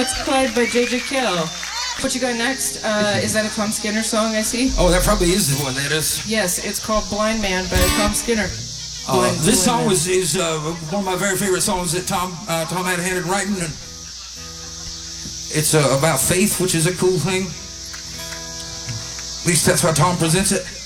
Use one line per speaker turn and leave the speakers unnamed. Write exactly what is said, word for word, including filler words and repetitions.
That's played by J J Cale. What you got next? Uh, is that a Tom Skinner song, I see?
Oh, that probably is the one that is.
Yes, it's called Blind Man by Tom Skinner.
Uh,
Blind,
this
Blind
song
Man.
was is uh, one of my very favorite songs that Tom uh, Tom had a hand in writing. And it's uh, about faith, which is a cool thing. At least that's how Tom presents it.